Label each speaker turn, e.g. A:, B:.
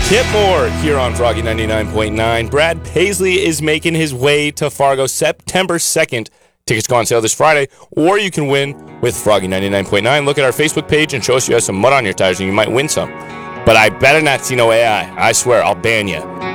A: Kip Moore here on Froggy 99.9. Brad Paisley is making his way to Fargo September 2nd. Tickets go on sale this Friday, or you can win with Froggy 99.9. Look at our Facebook page and show us you have some mud on your tires and you might win some. But I better not see no AI. I swear, I'll ban you.